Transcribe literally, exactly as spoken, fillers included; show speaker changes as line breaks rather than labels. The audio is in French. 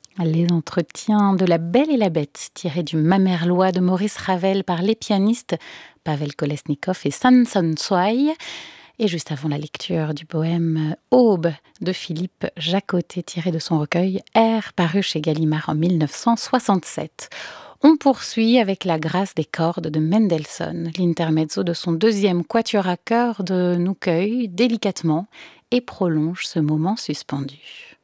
Les entretiens de La Belle et la Bête, tirés du Mamerlois de Maurice Ravel par les pianistes Pavel Kolesnikov et San Son Swai. Et juste avant la lecture du poème Aube de Philippe Jacotet, tiré de son recueil Air, paru chez Gallimard en mille neuf cent soixante-sept. On poursuit avec la grâce des cordes de Mendelssohn. L'intermezzo de son deuxième quatuor à chœur de nous cueille délicatement et prolonge ce moment suspendu.